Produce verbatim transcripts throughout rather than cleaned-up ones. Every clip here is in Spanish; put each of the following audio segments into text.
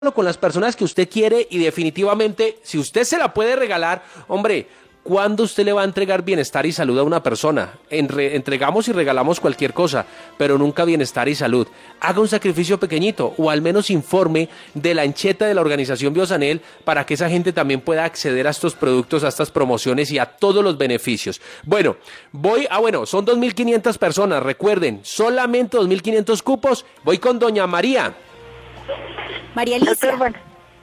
con las personas que usted quiere y definitivamente, si usted se la puede regalar, hombre, ¿cuándo usted le va a entregar bienestar y salud a una persona? Entre, entregamos y regalamos cualquier cosa, pero nunca bienestar y salud. Haga un sacrificio pequeñito o al menos informe de la ancheta de la organización Biosanel para que esa gente también pueda acceder a estos productos, a estas promociones y a todos los beneficios. Bueno, voy, ah bueno, son dos mil quinientas personas, recuerden, solamente dos mil quinientos cupos. Voy con doña María. María Alicia. Doctor, bueno.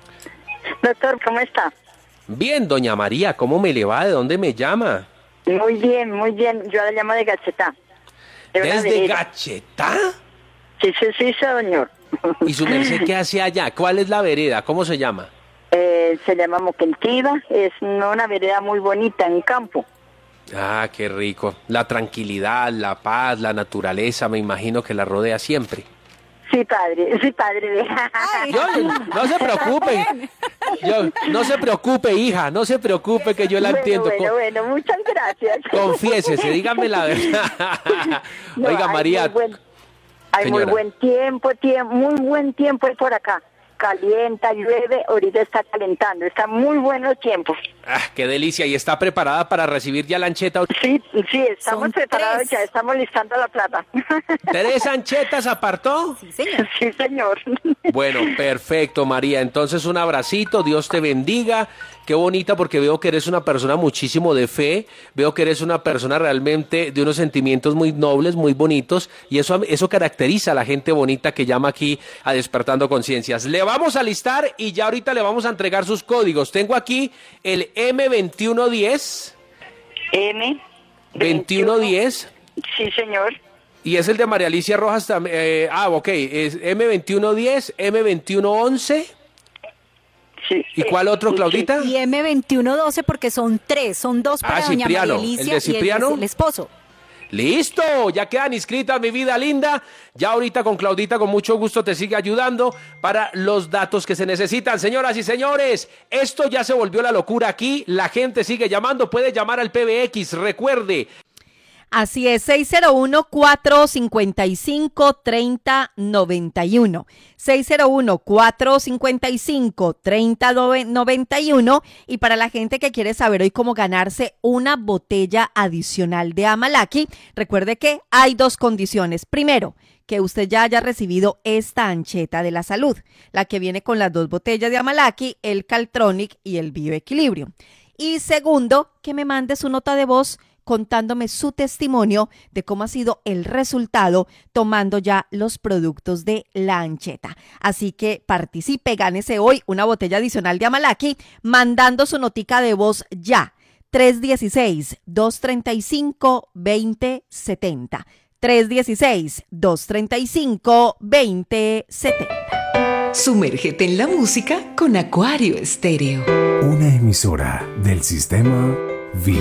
Doctor, ¿cómo está? Bien, doña María, ¿cómo me le va? ¿De dónde me llama? Muy bien, muy bien. Yo la llamo de Gachetá. De ¿Desde Gachetá? Sí, sí, sí, señor. ¿Y su merced qué hace allá? ¿Cuál es la vereda? ¿Cómo se llama? Eh, se llama Moquentiva. Es una vereda muy bonita en campo. Ah, qué rico. La tranquilidad, la paz, la naturaleza, me imagino que la rodea siempre. Sí, padre, sí, padre. Yo, no se preocupe. Yo, no se preocupe, hija, no se preocupe que yo la bueno, entiendo. Bueno, bueno, muchas gracias. Confiésese, dígame la verdad. No, Oiga, hay María. Muy buen, hay señora. muy buen tiempo, tiempo, muy buen tiempo hay por acá. Calienta, llueve, ahorita está calentando, está muy buenos tiempos. Ah, qué delicia. ¿Y está preparada para recibir ya la ancheta? Sí, sí, estamos Son preparados, tres. ya estamos listando la plata. ¿Tres anchetas apartó? Sí, señor. Sí, señor. Bueno, perfecto, María. Entonces, un abracito, Dios te bendiga. Qué bonita, porque veo que eres una persona muchísimo de fe, veo que eres una persona realmente de unos sentimientos muy nobles, muy bonitos, y eso, eso caracteriza a la gente bonita que llama aquí a Despertando Conciencias. Le vamos a listar y ya ahorita le vamos a entregar sus códigos. Tengo aquí el M veintiuno diez. M. veintiuno diez. Sí, señor. Y es el de María Alicia Rojas también. Eh, ah, ok. Es M veintiuno diez, M veintiuno once. Sí. ¿Y cuál otro, Sí, Claudita? Y M veintiuno doce porque son tres, son dos para Ah, doña Cipriano. María Alicia ¿El de Cipriano? y el, el esposo. ¡Listo! Ya quedan inscritas, mi vida linda. Ya ahorita con Claudita, con mucho gusto, te sigue ayudando para los datos que se necesitan. Señoras y señores, esto ya se volvió la locura aquí. La gente sigue llamando. Puede llamar al P B X. Recuerde. Así es, seis cero uno, cuatro cinco cinco, tres cero nueve uno. seis cero uno, cuatro cinco cinco, tres cero nueve uno. Y para la gente que quiere saber hoy cómo ganarse una botella adicional de Amalaki, recuerde que hay dos condiciones. Primero, que usted ya haya recibido esta ancheta de la salud, la que viene con las dos botellas de Amalaki, el Caltronic y el Bioequilibrio. Y segundo, que me mande su nota de voz contándome su testimonio de cómo ha sido el resultado tomando ya los productos de la ancheta. Así que participe, gánese hoy una botella adicional de Amalaki mandando su notica de voz ya. tres uno seis, dos tres cinco, dos cero siete cero. tres uno seis, dos tres cinco, dos cero siete cero. Sumérgete en la música con Acuario Estéreo. Una emisora del sistema Vida.